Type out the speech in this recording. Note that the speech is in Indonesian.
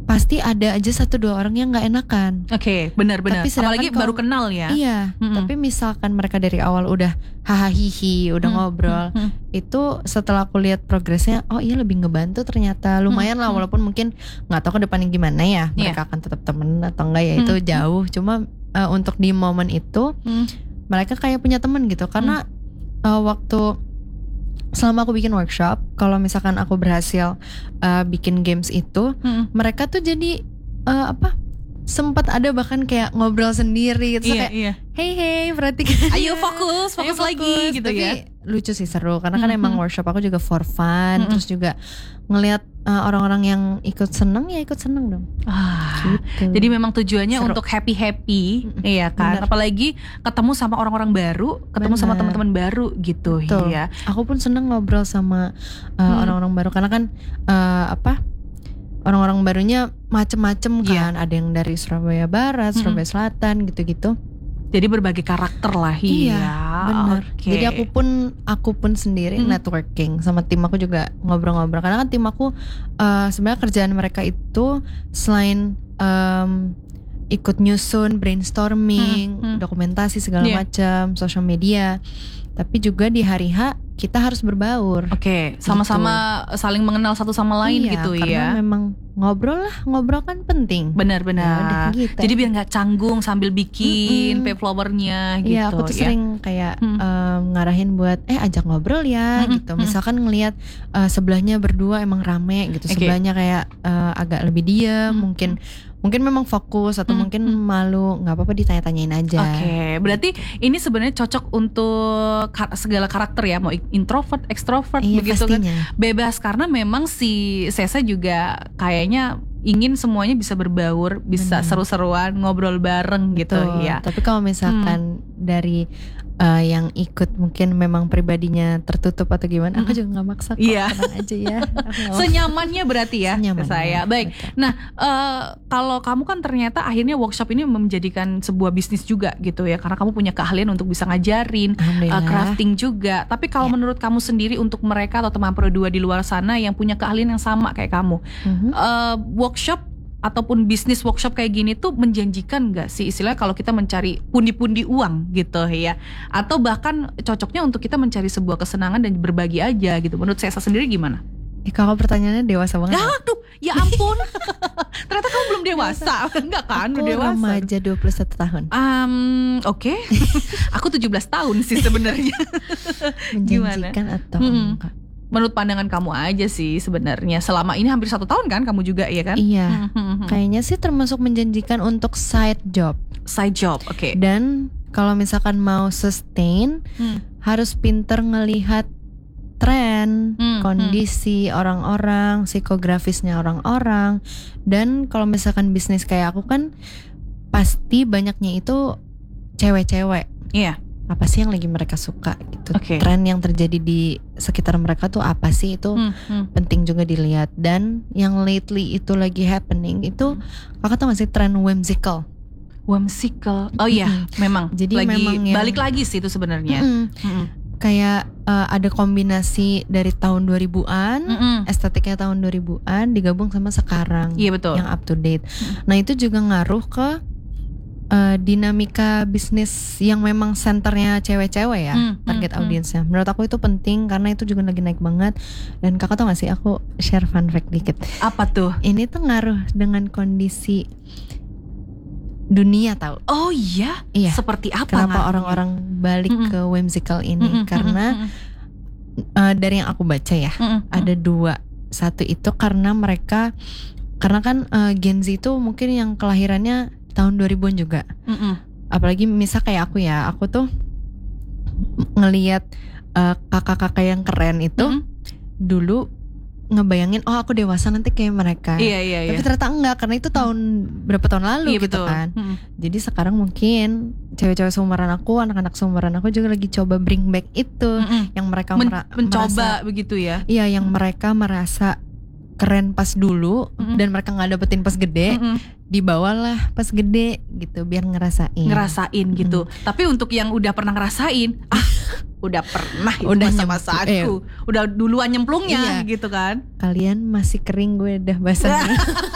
pasti ada aja 1-2 orang yang nggak enakan. Oke, benar-benar. Apalagi baru kenal ya. Iya. Tapi misalkan mereka dari awal udah hahaha udah ngobrol, itu setelah aku lihat progresnya, oh iya lebih ngebantu ternyata. Lumayan lah, walaupun mungkin nggak tahu ke depannya gimana ya. Mereka akan tetap temen atau enggak ya, itu jauh. Cuma untuk di momen itu mereka kayak punya temen gitu. Karena waktu selama aku bikin workshop, kalau misalkan aku berhasil bikin games itu, mereka tuh jadi sempat ada bahkan kayak ngobrol sendiri gitu, kayak hey berarti ayo fokus lagi gitu. Tapi ya lucu sih, seru karena kan emang workshop aku juga for fun, terus juga ngelihat orang-orang yang ikut seneng dong. Gitu. Jadi memang tujuannya seru. Untuk happy iya kan. Bener. Apalagi ketemu sama orang-orang baru, ketemu sama teman-teman baru gitu. Betul. Ya. Aku pun seneng ngobrol sama orang-orang baru karena kan orang-orang barunya macem-macem kan. Ada yang dari Surabaya Barat, Surabaya Selatan gitu-gitu. Jadi berbagai karakter lah. Iya, benar. Okay. Jadi aku pun sendiri networking sama tim aku juga ngobrol-ngobrol. Karena kan tim aku sebenarnya kerjaan mereka itu selain ikut nyusun, brainstorming, dokumentasi segala macam, social media, tapi juga di hari H kita harus berbaur. Oke, sama-sama saling mengenal satu sama lain gitu ya. Karena memang ngobrol kan penting. Benar-benar. Ya, gitu. Jadi biar nggak canggung sambil bikin papernya gitu. Iya, aku tuh sering kayak ngarahin buat ajak ngobrol ya gitu. Misalkan ngelihat sebelahnya berdua emang rame gitu, sebelahnya kayak agak lebih diam, mungkin memang fokus atau mungkin malu, nggak apa-apa ditanya-tanyain aja. Oke, berarti ini sebenarnya cocok untuk segala karakter ya, mau introvert, extrovert, begitu pastinya. Kan bebas, karena memang si Sesa juga kayaknya ingin semuanya bisa berbaur, bisa seru-seruan, ngobrol bareng gitu. Ya. Tapi kalau misalkan dari yang ikut mungkin memang pribadinya tertutup atau gimana, aku juga nggak maksa kok, tenang aja ya. Senyamannya berarti ya ke saya. Baik. Betul. Nah, kalau kamu kan ternyata akhirnya workshop ini menjadikan sebuah bisnis juga gitu ya, karena kamu punya keahlian untuk bisa ngajarin, crafting juga. Tapi kalau menurut kamu sendiri, untuk mereka atau teman Pro2 di luar sana yang punya keahlian yang sama kayak kamu, workshop ataupun bisnis workshop kayak gini tuh menjanjikan gak sih, istilahnya kalau kita mencari pundi-pundi uang gitu ya, atau bahkan cocoknya untuk kita mencari sebuah kesenangan dan berbagi aja gitu? Menurut saya sendiri gimana? Kalau pertanyaannya dewasa banget. Aduh, ya ampun. Ternyata kamu belum dewasa. Enggak kan? Aku dewasa. Remaja 21 tahun. Oke. Aku 17 tahun sih sebenarnya. Menjanjikan atau enggak? Menurut pandangan kamu aja sih sebenarnya. Selama ini hampir 1 tahun kan kamu juga, iya kan? Iya. Kayaknya sih termasuk menjanjikan untuk side job. Side job, oke. Dan kalau misalkan mau sustain, harus pinter ngelihat tren, kondisi orang-orang, psikografisnya orang-orang. Dan kalau misalkan bisnis kayak aku kan pasti banyaknya itu cewek-cewek. Iya. Apa sih yang lagi mereka suka gitu. Tren yang terjadi di sekitar mereka tuh apa sih, itu penting juga dilihat. Dan yang lately itu lagi happening itu, kakak tau gak sih tren whimsical? Oh iya, memang. Jadi lagi memang balik lagi sih itu sebenarnya. Kayak ada kombinasi dari tahun 2000-an, estetiknya tahun 2000-an digabung sama sekarang. Iya, betul. Yang up to date. Nah itu juga ngaruh ke dinamika bisnis yang memang senternya cewek-cewek ya, target audiensnya. Menurut aku itu penting karena itu juga lagi naik banget. Dan kakak tau gak sih, aku share fun fact dikit. Apa tuh? Ini tuh ngaruh dengan kondisi dunia tahu. Oh iya? Seperti apa? Kenapa orang-orang balik ke whimsical ini? Karena dari yang aku baca ya, ada 2. Satu itu karena kan Gen Z itu mungkin yang kelahirannya tahun 2000-an juga. Apalagi misal kayak aku ya, aku tuh ngelihat kakak-kakak yang keren itu dulu ngebayangin, oh aku dewasa nanti kayak mereka. Iya. Tapi ternyata enggak, karena itu berapa tahun lalu gitu betul. kan. Jadi sekarang mungkin cewek-cewek seumuran aku, anak-anak seumuran aku juga lagi coba bring back itu, yang mereka mencoba merasa, begitu ya. Iya, yang mereka merasa keren pas dulu dan mereka nggak dapetin pas gede, dibawalah pas gede gitu biar ngerasain gitu. Tapi untuk yang udah pernah ngerasain, udah pernah itu masa-masa aku, udah duluan nyemplungnya gitu kan. Kalian masih kering, gue udah basah.